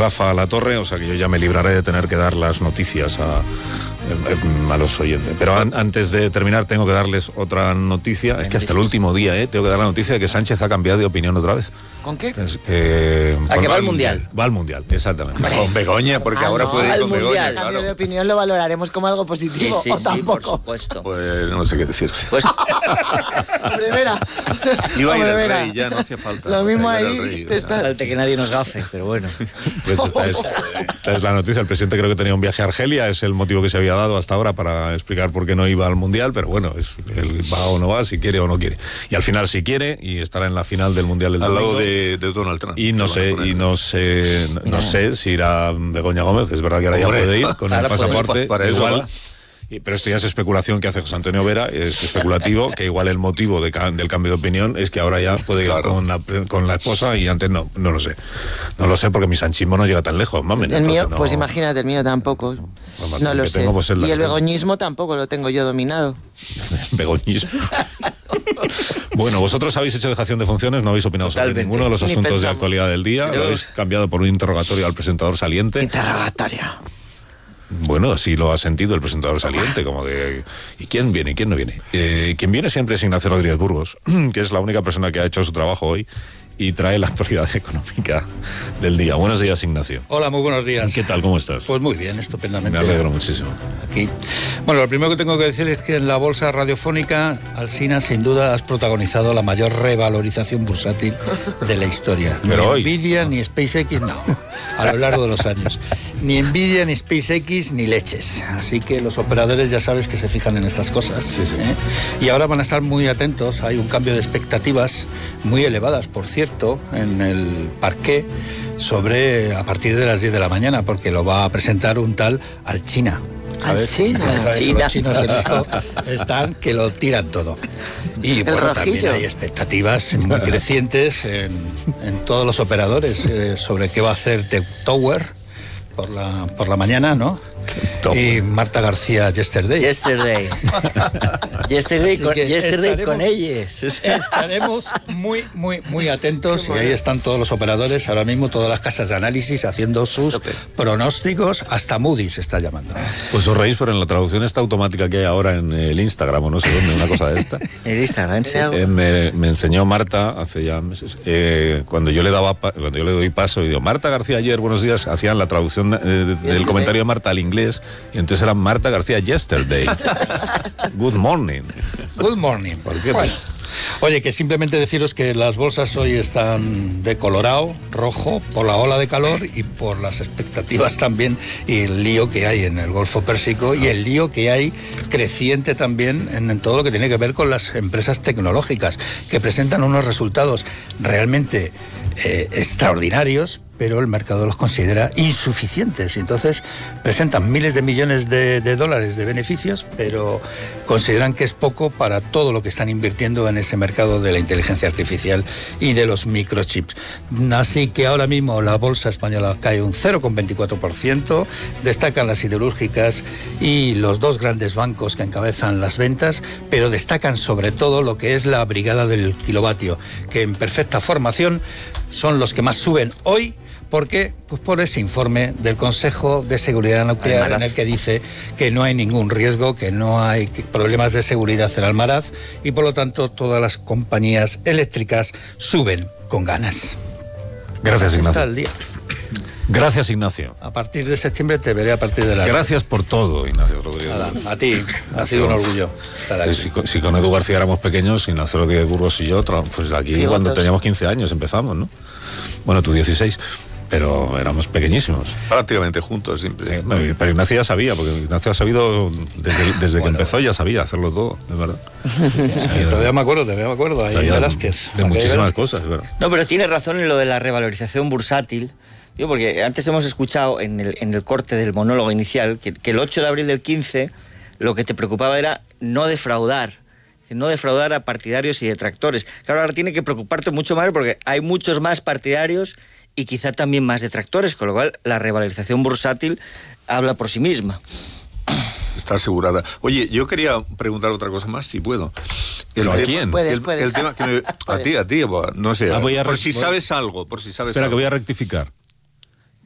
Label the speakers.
Speaker 1: Rafa Latorre, o sea que yo ya me libraré de tener que dar las noticias a los oyentes. Pero antes de terminar tengo que darles otra noticia. Es que hasta el último día tengo que dar la noticia de que Sánchez ha cambiado de opinión otra vez.
Speaker 2: ¿Con qué?
Speaker 1: Entonces,
Speaker 3: ¿A que va al Mundial?
Speaker 1: Va al Mundial, exactamente.
Speaker 4: Con Begoña, porque ahora puede ir con Begoña.
Speaker 2: El cambio de opinión lo valoraremos como algo positivo,
Speaker 3: Sí,
Speaker 2: o tampoco.
Speaker 3: por supuesto.
Speaker 4: Pues no sé qué decirte.
Speaker 3: Pues
Speaker 2: Hombre, Vera.
Speaker 4: Iba a ir
Speaker 2: Hombre,
Speaker 4: el
Speaker 2: Vera.
Speaker 4: rey, ya no hacía falta.
Speaker 2: Lo mismo
Speaker 4: O sea,
Speaker 2: ahí
Speaker 4: era el rey,
Speaker 2: te
Speaker 4: o sea.
Speaker 2: estás...
Speaker 3: falta que nadie nos gafe, pero bueno.
Speaker 1: Pues esta es la noticia. El presidente creo que tenía un viaje a Argelia, es el motivo que se había dado hasta ahora para explicar por qué no iba al Mundial, pero bueno, él va o no va, si quiere o no quiere. Y al final sí quiere, y estará en la final del Mundial del
Speaker 4: Al
Speaker 1: domingo.
Speaker 4: lado de Donald Trump.
Speaker 1: Y no sé si irá Begoña Gómez. Es verdad que ahora ya
Speaker 4: Hombre,
Speaker 1: puede ir con el
Speaker 3: ahora puede ir.
Speaker 1: pasaporte.
Speaker 4: Para eso
Speaker 1: igual.
Speaker 4: va.
Speaker 1: Pero esto ya es especulación que hace José Antonio Vera, es especulativo, que igual el motivo del cambio de opinión es que ahora ya puede ir con la esposa y antes no lo sé. No lo sé porque mi sanchismo no llega tan lejos, mamen.
Speaker 2: El mío,
Speaker 1: no,
Speaker 2: pues imagínate, el mío tampoco.
Speaker 1: Bueno,
Speaker 2: No lo
Speaker 1: que
Speaker 2: sé.
Speaker 1: tengo, pues, es la
Speaker 2: Y el
Speaker 1: que tengo.
Speaker 2: begoñismo tampoco lo tengo yo dominado.
Speaker 1: Begoñismo. Bueno, vosotros habéis hecho dejación de funciones, no habéis opinado sobre
Speaker 3: Totalmente.
Speaker 1: ninguno de los
Speaker 2: Ni
Speaker 1: asuntos de
Speaker 2: pensamos.
Speaker 1: actualidad del día,
Speaker 3: Pero-
Speaker 1: lo habéis cambiado por un interrogatorio al presentador saliente.
Speaker 2: Interrogatoria.
Speaker 1: Bueno, así lo ha sentido el presentador saliente, como de ¿y quién viene y quién no viene? Quien viene siempre es Ignacio Rodríguez Burgos, que es la única persona que ha hecho su trabajo hoy y trae la actualidad económica del día. Buenos días, Ignacio.
Speaker 5: Hola, muy buenos días.
Speaker 1: ¿Qué tal? ¿Cómo estás?
Speaker 5: Pues muy bien, estupendamente.
Speaker 1: Me alegro muchísimo.
Speaker 5: Aquí. Bueno, lo primero que tengo que decir es que en la bolsa radiofónica, Alsina, sin duda, has protagonizado la mayor revalorización bursátil de la historia.
Speaker 1: Pero
Speaker 5: ni
Speaker 1: hoy.
Speaker 5: Nvidia, ni SpaceX, no. A lo largo de los años. Ni Nvidia, ni SpaceX, ni leches. Así que los operadores ya sabes que se fijan en estas cosas.
Speaker 1: Sí, sí.
Speaker 5: Y ahora van a estar muy atentos. Hay un cambio de expectativas muy elevadas, por cierto, en el parqué sobre a partir de las 10 de la mañana, porque lo va a presentar un tal Alsina.
Speaker 2: Alsina.
Speaker 5: ¿Sabes?
Speaker 3: Alsina.
Speaker 5: Los chinos en esto están que lo tiran todo. Y bueno, también
Speaker 2: rojillo.
Speaker 5: hay expectativas muy crecientes en todos los operadores sobre qué va a hacer Tech Tower por la mañana, ¿no? Y Marta García Yesterday.
Speaker 3: Yesterday. Yesterday
Speaker 5: Así que
Speaker 3: yesterday con
Speaker 5: estaremos-
Speaker 3: ellos.
Speaker 5: Estaremos muy atentos y ahí están todos los operadores, ahora mismo todas las casas de análisis haciendo sus pronósticos, hasta Moody's está llamando.
Speaker 1: Pues os reís, pero en la traducción esta automática que hay ahora en el Instagram o no sé dónde, una cosa de esta.
Speaker 3: El Instagram, sí.
Speaker 1: Me enseñó Marta hace ya meses, cuando yo le doy paso y digo, Marta García ayer, buenos días, hacían la traducción del comentario de Marta al inglés y entonces era Marta García yesterday. Good morning.
Speaker 5: Good morning.
Speaker 1: ¿Por qué?
Speaker 5: Bueno, oye, que simplemente deciros que las bolsas hoy están de colorado, rojo, por la ola de calor y por las expectativas también y el lío que hay en el Golfo Pérsico y el lío que hay creciente también en todo lo que tiene que ver con las empresas tecnológicas, que presentan unos resultados realmente extraordinarios, pero el mercado los considera insuficientes. Entonces presentan miles de millones de dólares de beneficios, pero consideran que es poco para todo lo que están invirtiendo en ese mercado de la inteligencia artificial y de los microchips. Así que ahora mismo la bolsa española cae un 0,24%, destacan las siderúrgicas y los dos grandes bancos que encabezan las ventas, pero destacan sobre todo lo que es la brigada del kilovatio, que en perfecta formación son los que más suben hoy. ¿Por qué? Pues por ese informe del Consejo de Seguridad Nuclear en el que dice que no hay ningún riesgo, que no hay problemas de seguridad en Almaraz y por lo tanto todas las compañías eléctricas suben con ganas.
Speaker 1: Gracias,
Speaker 5: Está
Speaker 1: Ignacio.
Speaker 5: el día.
Speaker 1: Gracias, Ignacio.
Speaker 5: A partir de septiembre te veré a partir de la...
Speaker 1: Gracias por todo, Ignacio Rodríguez.
Speaker 5: Nada, a ti, ha sido un orgullo estar aquí.
Speaker 1: Si con Edu García éramos pequeños, Ignacio Rodríguez Burgos y yo, pues aquí
Speaker 2: Cigotos.
Speaker 1: cuando teníamos 15 años empezamos, ¿no? Bueno, tú 16, pero éramos pequeñísimos.
Speaker 4: Prácticamente juntos siempre.
Speaker 1: Pero Ignacio ya sabía, porque Ignacio ha sabido, desde que empezó ya sabía hacerlo todo, es verdad.
Speaker 5: Sí, todavía me acuerdo, ahí
Speaker 1: Sabía
Speaker 5: Velázquez.
Speaker 1: de muchísimas cosas, es verdad.
Speaker 3: No, pero tienes razón en lo de la revalorización bursátil. Digo, porque antes hemos escuchado en el corte del monólogo inicial que el 8 de abril del 15 lo que te preocupaba era no defraudar a partidarios y detractores. Claro, ahora tiene que preocuparte mucho más porque hay muchos más partidarios y quizá también más detractores, con lo cual la revalorización bursátil habla por sí misma.
Speaker 4: Está asegurada. Oye, yo quería preguntar otra cosa más, si puedo.
Speaker 1: ¿Pero a quién?
Speaker 2: Puedes.
Speaker 4: El tema que a ti, no sé.
Speaker 1: Ah,
Speaker 4: Por si sabes algo,
Speaker 1: Espera, que voy a rectificar.